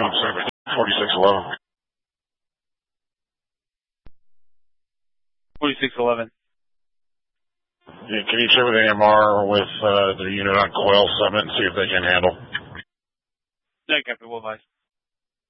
4611. 4611. Yeah, can you check with AMR with their unit on coil 7 and see if they can handle? Yeah, Captain, we'll advise.